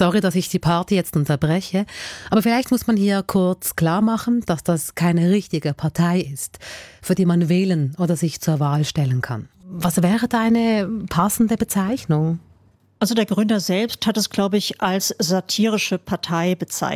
Sorry, dass ich die Party jetzt unterbreche, aber vielleicht muss man hier kurz klar machen, dass das keine richtige Partei ist, für die man wählen oder sich zur Wahl stellen kann. Was wäre da eine passende Bezeichnung? Also der Gründer selbst hat es, glaube ich, als satirische Partei bezeichnet.